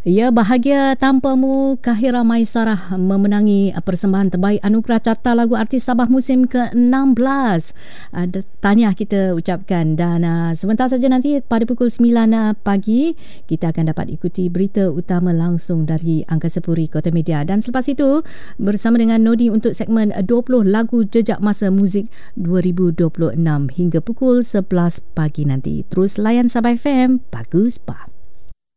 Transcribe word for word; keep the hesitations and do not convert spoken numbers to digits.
Ya, bahagia tanpamu, Kahira Maisarah memenangi persembahan terbaik anugerah carta lagu artis Sabah musim ke enam belas. Uh, tahniah kita ucapkan, dan uh, sebentar saja nanti pada pukul sembilan uh, pagi kita akan dapat ikuti berita utama langsung dari Angkasa Puri Kota Media, dan selepas itu bersama dengan Nodi untuk segmen dua puluh lagu jejak masa muzik dua ribu dua puluh enam hingga pukul sebelas pagi nanti. Terus layan Sabah F M, bagus bah.